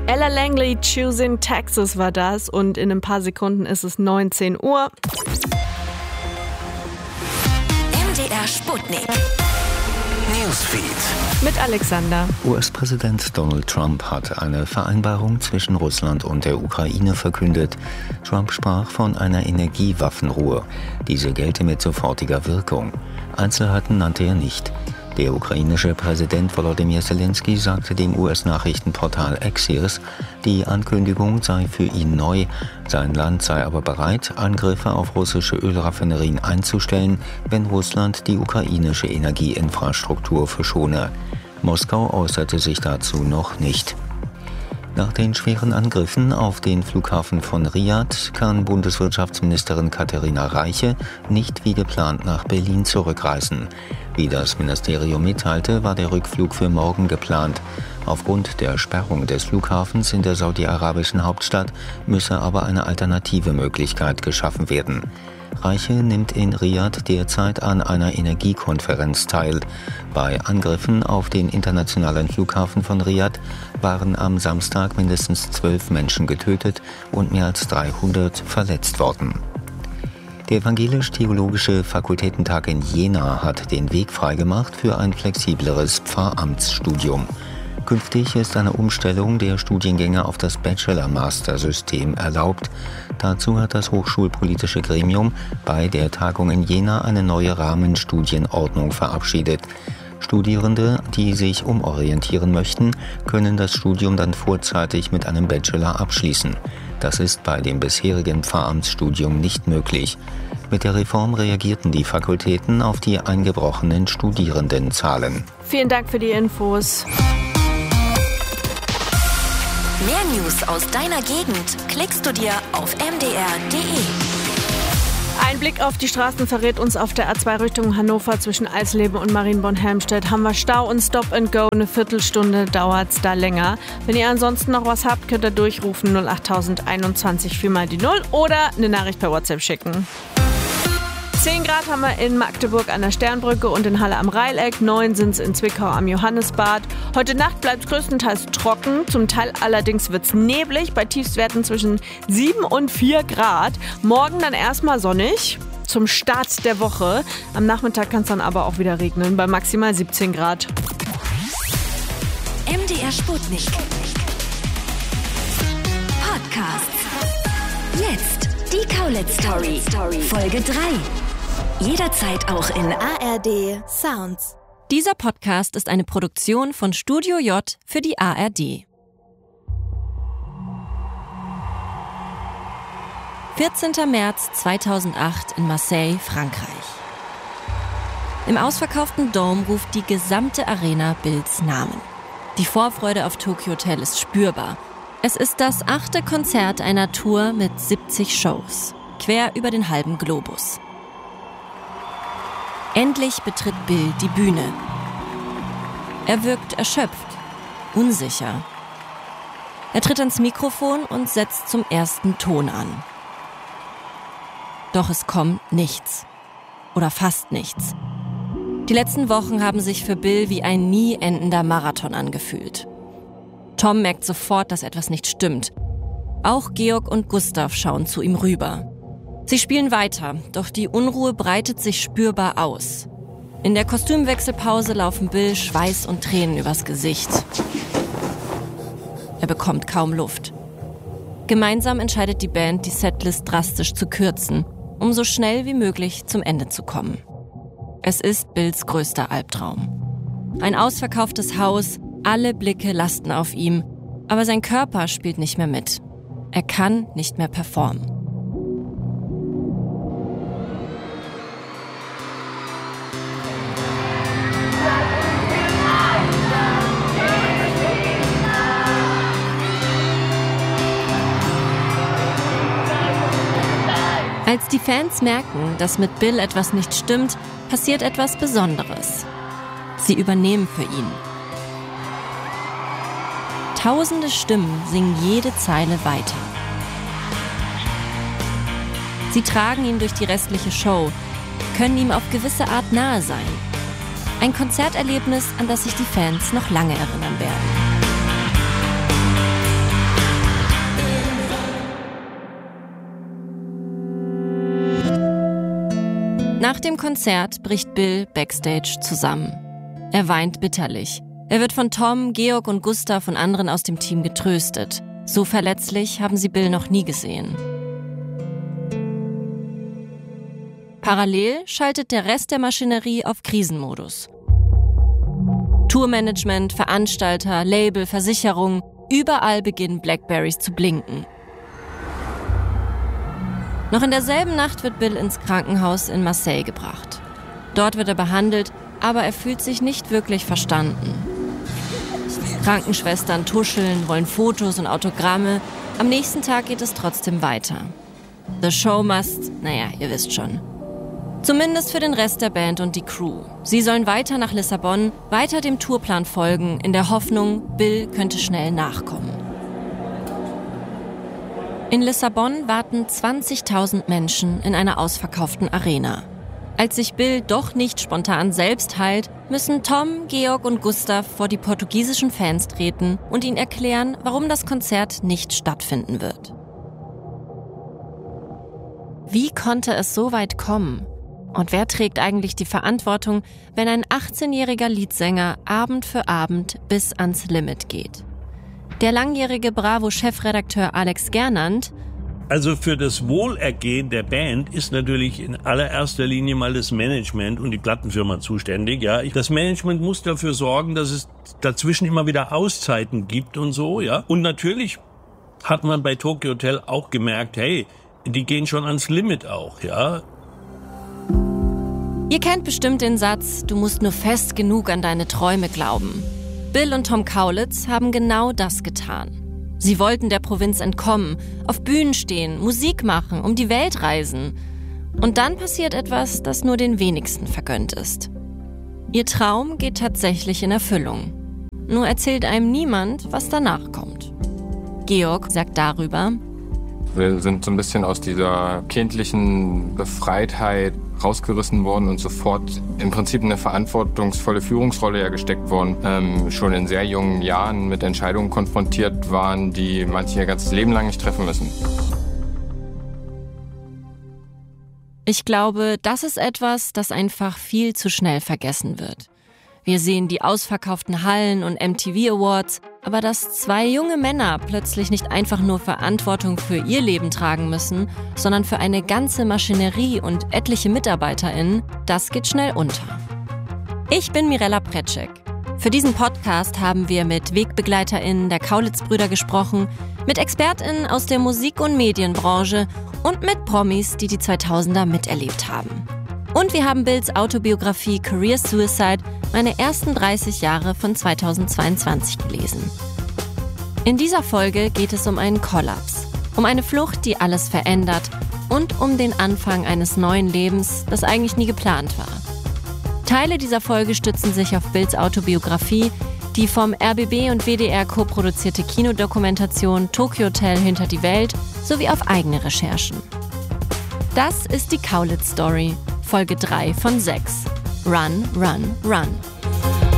Ella Langley, Choosing Texas war das und in ein paar Sekunden ist es 19 Uhr. MDR Sputnik. Newsfeed. Mit Alexander. US-Präsident Donald Trump hat eine Vereinbarung zwischen Russland und der Ukraine verkündet. Trump sprach von einer Energiewaffenruhe. Diese gelte mit sofortiger Wirkung. Einzelheiten nannte er nicht. Der ukrainische Präsident Volodymyr Zelensky sagte dem US-Nachrichtenportal Axios, die Ankündigung sei für ihn neu. Sein Land sei aber bereit, Angriffe auf russische Ölraffinerien einzustellen, wenn Russland die ukrainische Energieinfrastruktur verschone. Moskau äußerte sich dazu noch nicht. Nach den schweren Angriffen auf den Flughafen von Riad kann Bundeswirtschaftsministerin Katharina Reiche nicht wie geplant nach Berlin zurückreisen. Wie das Ministerium mitteilte, war der Rückflug für morgen geplant. Aufgrund der Sperrung des Flughafens in der saudi-arabischen Hauptstadt müsse aber eine alternative Möglichkeit geschaffen werden. Reiche nimmt in Riad derzeit an einer Energiekonferenz teil. Bei Angriffen auf den internationalen Flughafen von Riad waren am Samstag mindestens 12 Menschen getötet und mehr als 300 verletzt worden. Der Evangelisch-Theologische Fakultätentag in Jena hat den Weg freigemacht für ein flexibleres Pfarramtsstudium. Künftig ist eine Umstellung der Studiengänge auf das Bachelor-Master-System erlaubt. Dazu hat das hochschulpolitische Gremium bei der Tagung in Jena eine neue Rahmenstudienordnung verabschiedet. Studierende, die sich umorientieren möchten, können das Studium dann vorzeitig mit einem Bachelor abschließen. Das ist bei dem bisherigen Pfarramtsstudium nicht möglich. Mit der Reform reagierten die Fakultäten auf die eingebrochenen Studierendenzahlen. Vielen Dank für die Infos. Mehr News aus deiner Gegend klickst du dir auf mdr.de. Ein Blick auf die Straßen verrät uns: auf der A2 Richtung Hannover zwischen Eisleben und Marienborn-Helmstedt haben wir Stau und Stop and Go. Eine Viertelstunde dauert es da länger. Wenn ihr ansonsten noch was habt, könnt ihr durchrufen 08021 4 mal die 0 oder eine Nachricht per WhatsApp schicken. 10 Grad haben wir in Magdeburg an der Sternbrücke und in Halle am Reileck. 9 sind es in Zwickau am Johannesbad. Heute Nacht bleibt es größtenteils trocken. Zum Teil allerdings wird es neblig bei Tiefstwerten zwischen 7 und 4 Grad. Morgen dann erstmal sonnig zum Start der Woche. Am Nachmittag kann es dann aber auch wieder regnen bei maximal 17 Grad. MDR Sputnik. Podcast. Jetzt die Kaulitz-Story. Folge 3. Jederzeit auch in ARD Sounds. Dieser Podcast ist eine Produktion von Studio J für die ARD. 14. März 2008 in Marseille, Frankreich. Im ausverkauften Dome ruft die gesamte Arena Bills Namen. Die Vorfreude auf Tokyo Hotel ist spürbar. Es ist das 8. Konzert einer Tour mit 70 Shows, quer über den halben Globus. Endlich betritt Bill die Bühne. Er wirkt erschöpft, unsicher. Er tritt ans Mikrofon und setzt zum ersten Ton an. Doch es kommt nichts. Oder fast nichts. Die letzten Wochen haben sich für Bill wie ein nie endender Marathon angefühlt. Tom merkt sofort, dass etwas nicht stimmt. Auch Georg und Gustav schauen zu ihm rüber. Sie spielen weiter, doch die Unruhe breitet sich spürbar aus. In der Kostümwechselpause laufen Bill Schweiß und Tränen übers Gesicht. Er bekommt kaum Luft. Gemeinsam entscheidet die Band, die Setlist drastisch zu kürzen, um so schnell wie möglich zum Ende zu kommen. Es ist Bills größter Albtraum. Ein ausverkauftes Haus, alle Blicke lasten auf ihm, aber sein Körper spielt nicht mehr mit. Er kann nicht mehr performen. Als die Fans merken, dass mit Bill etwas nicht stimmt, passiert etwas Besonderes. Sie übernehmen für ihn. Tausende Stimmen singen jede Zeile weiter. Sie tragen ihn durch die restliche Show, können ihm auf gewisse Art nahe sein. Ein Konzerterlebnis, an das sich die Fans noch lange erinnern werden. Nach dem Konzert bricht Bill backstage zusammen. Er weint bitterlich. Er wird von Tom, Georg und Gustav und anderen aus dem Team getröstet. So verletzlich haben sie Bill noch nie gesehen. Parallel schaltet der Rest der Maschinerie auf Krisenmodus. Tourmanagement, Veranstalter, Label, Versicherung, überall beginnen Blackberries zu blinken. Noch in derselben Nacht wird Bill ins Krankenhaus in Marseille gebracht. Dort wird er behandelt, aber er fühlt sich nicht wirklich verstanden. Krankenschwestern tuscheln, wollen Fotos und Autogramme. Am nächsten Tag geht es trotzdem weiter. The show must, ihr wisst schon. Zumindest für den Rest der Band und die Crew. Sie sollen weiter nach Lissabon, weiter dem Tourplan folgen, in der Hoffnung, Bill könnte schnell nachkommen. In Lissabon warten 20.000 Menschen in einer ausverkauften Arena. Als sich Bill doch nicht spontan selbst heilt, müssen Tom, Georg und Gustav vor die portugiesischen Fans treten und ihnen erklären, warum das Konzert nicht stattfinden wird. Wie konnte es so weit kommen? Und wer trägt eigentlich die Verantwortung, wenn ein 18-jähriger Leadsänger Abend für Abend bis ans Limit geht? Der langjährige Bravo-Chefredakteur Alex Gernand: Also für das Wohlergehen der Band ist natürlich in allererster Linie mal das Management und die Plattenfirma zuständig. Ja, das Management muss dafür sorgen, dass es dazwischen immer wieder Auszeiten gibt und so. Ja, und natürlich hat man bei Tokyo Hotel auch gemerkt, hey, die gehen schon ans Limit auch. Ja. Ihr kennt bestimmt den Satz, du musst nur fest genug an deine Träume glauben. Bill und Tom Kaulitz haben genau das getan. Sie wollten der Provinz entkommen, auf Bühnen stehen, Musik machen, um die Welt reisen. Und dann passiert etwas, das nur den wenigsten vergönnt ist. Ihr Traum geht tatsächlich in Erfüllung. Nur erzählt einem niemand, was danach kommt. Georg sagt darüber: Wir sind so ein bisschen aus dieser kindlichen Befreitheit rausgerissen worden und sofort im Prinzip eine verantwortungsvolle Führungsrolle gesteckt worden. Schon in sehr jungen Jahren mit Entscheidungen konfrontiert waren, die manche ihr ganzes Leben lang nicht treffen müssen. Ich glaube, das ist etwas, das einfach viel zu schnell vergessen wird. Wir sehen die ausverkauften Hallen und MTV Awards, aber dass zwei junge Männer plötzlich nicht einfach nur Verantwortung für ihr Leben tragen müssen, sondern für eine ganze Maschinerie und etliche MitarbeiterInnen, das geht schnell unter. Ich bin Mirella Pretschek. Für diesen Podcast haben wir mit WegbegleiterInnen der Kaulitz-Brüder gesprochen, mit ExpertInnen aus der Musik- und Medienbranche und mit Promis, die 2000er miterlebt haben. Und wir haben Bills Autobiografie Career Suicide, meine ersten 30 Jahre von 2022 gelesen. In dieser Folge geht es um einen Kollaps, um eine Flucht, die alles verändert und um den Anfang eines neuen Lebens, das eigentlich nie geplant war. Teile dieser Folge stützen sich auf Bills Autobiografie, die vom RBB und WDR co-produzierte Kinodokumentation Tokyo Hotel hinter die Welt sowie auf eigene Recherchen. Das ist die Kaulitz Story, Folge 3 von 6. Run, Run, Run.